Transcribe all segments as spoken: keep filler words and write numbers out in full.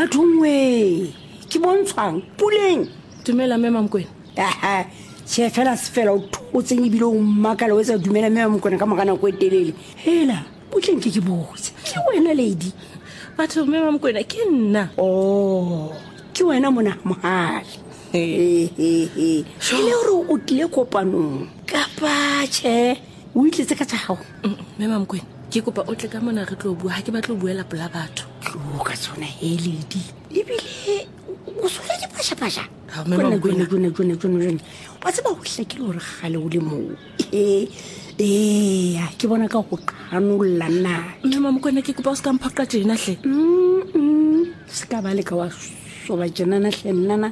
bathong we ke bontshwang puleng. Dumela mme Mamkwena. Aha che fela se fela o thotseng ebile o mmakala o etsa dumela mme Mamkwena ka mokana go etelele. Hela putleng ke ke botse ke wena lady. Batho mme Mamkwena ke nna. Oh ke wena mona mohali. He he he. Ile ro o tle kopanong kapa che o itletse ka tsago. Mme Mamkwena ke kopa o tle ka mona re tlo bua ha ke batla o buela pela batho. Tlo ka tsona he lady. Ebile o sola di pasha pasha. Ha mme Mamkwena jone jone jone jone. Wa tseba go hlakile hore gale o le mo. Eh eh ke bona ka go qanolla nna. Mme Mamkwena ke kopa o se ka mphaqa tjena hle. Mm se ka ba le ka wa so ba jena na hle nna.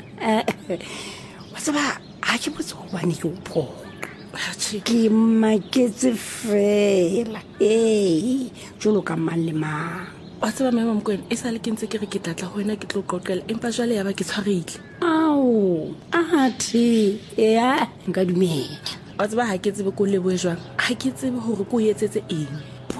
Wa tseba ha ke botse go bane ke o pho. Ke maketse fela eh jolo ka mang le mang. Wa tseba mme Mamkwena e sale ke ntse ke re ke tlatla ho wena ke tlo qoqela empa jwale ya ba ke tshwareile. Ao athi ya nka dumela. Wa tseba ha ke tsebe ko leboe jwang ha ke tsebe hore ko etsetse eng.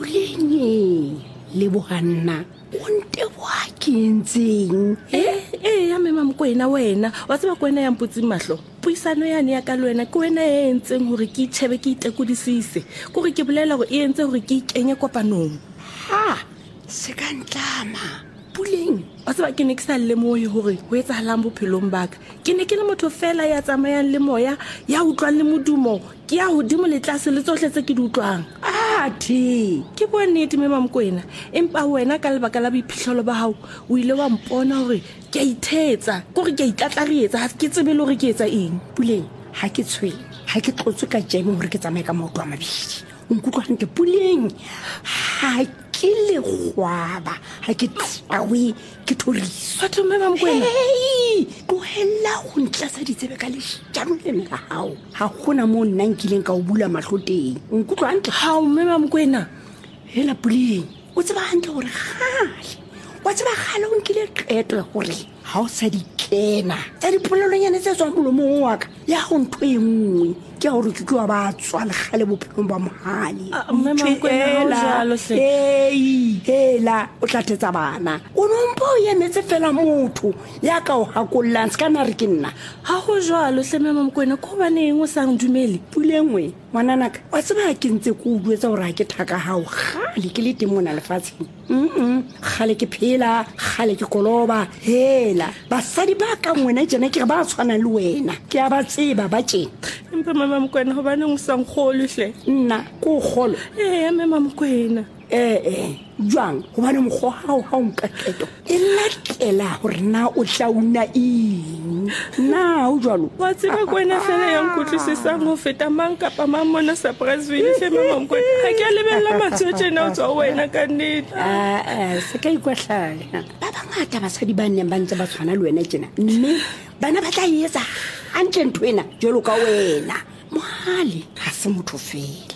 Pulenye le bohanna o nte wa kentseng. Eh eh ya mme Mamkwena wena wa tseba ko wena ya mputsing mahlo. Puisano yane ya ka le wena ke wena e entseng hore ke itshebe ke itekodisise ko re ke bolela hore e entse hore ke ikenye kopanong. Ha se ka ntlama puleng. Wa tseba ke ne ke sa le moyo hore ho etsahalang bophelong baka ke ne ke le motho fela ya tsamayang le moya ya utlwang le modumo ke ya hodimo le tlase le tsohle tse ke di utlwang. Athi ke bua nnete mme Mamkwena empa wena ka lebaka la boiphihlelo ba hao o ile wa mpona hore ke a ithetsa ko re ke a itlatlarietsa ha ke tsebe le hore ke etsa eng. Puleng ha ke tshwele ha ke tlotswe ka jeme hore ke tsamaye ka maoto a mabedi. O nkutlwa hantle puleng ha ke le gwaba ha ke tsawe ke thoriso. Batho mme Mamkwena hey tlohella go ntlatsa ditsebe ka leshano le la hao ha gona mo nna nkileng ka o bula mahloteng. O nkutlwa hantle ha mme Mamkwena hela puleng o tseba hantle hore gale wa tseba gale o nkile qeto gore ha o sa di kena tsa dipolelonyane tse tswang molomong wa ka ya go ntho e nngwe ke gore ke ke wa ba tswa le gale bophelong ba mohali. mme Mamkwena ha o jalo hle. Hey hela o tlatsetsa bana o nompo o emetse fela motho ya ka o hakollang se kana re ke nna ha go jalo hle mme Mamkwena ko baneng o sang dumele. Pulengwe ngwananaka wa tseba ke ntse ko uduetsa gore ha ke thaka hao gale ke le teng mona lefatsheng. Mm gale ke phela gale ke koloba hela basadi ba ka ngwena jena ke ba tshwana le wena ke a ba tseba ba tjena. Empa mme Mamkwena ho baneng o sang kholo hle. Nna ko golo eh mme Mamkwena eh eh jwang go bane mogho hao ha o nka qeto e latela gore na o hlauna eng na o jwalo wa tseba ko wena fela ya nkutlisisang ho feta mang kapa mang mona Surpriseville hle mme Mamkwena ha ke a lebella matso tjena o tswa wena ka nnete. Ah ah se ka ikwahlaya ba bangata basadi ba nne ba ntse ba tshwana le wena tjena mme bana ba tla etsa hantle nthwena jelo ka wena mohali ha se motho fela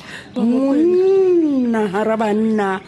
monna harabanna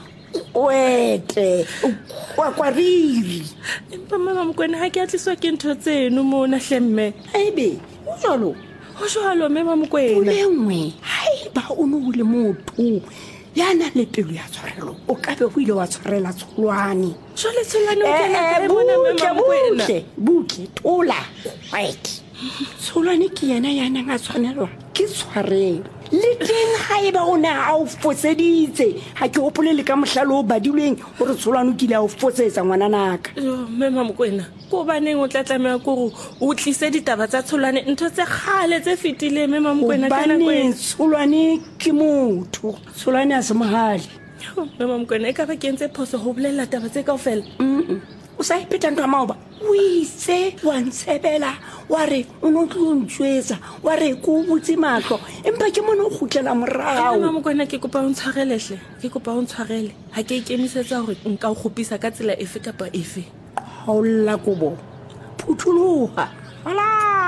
kwete kwa kwa riri. Empa mme Mamkwena ha ke atliswa ke ntho tseno mona hle mme. Ebe o jalo ho jalo mme Mamkwena lengwe haiba o no le motho yana le pelo ya tshwarelo o ka be go ile wa tshwarela tsholwane jole tsholwane o kena ka mona mme Mamkwena buki tola right tsholwane ke yana yana nga tshwanelwa ke tshwarelo le teng haiba o na a o foseditse ha ke hopole le ka mohlalo o badilweng hore tsholwane ke ile a o fosetsa ngwananaka. Yo mme Mamkwena ko baneng o tlatlamela go o tlise ditaba tsa tsholwane ntho tse khale tse fitile mme Mamkwena kana kwena tsholwane ke motho tsholwane a se mohali. Mme Mamkwena e ka ba kentse phoso ho bolela taba tse kaofela. Mm o sa ipeta ntwa maoba o itse wa ntsebela wa re o no tlo ntshwetsa wa re ko butse matlo empa ke mona o gutlela morao. Mme Mamkwena ke kopa o ntshwarele hle ke kopa o ntshwarele ha ke ikemisetsa hore nka o khopisa ka tsela efe kapa efe. Ha o lla kobo phuthuloha. Hala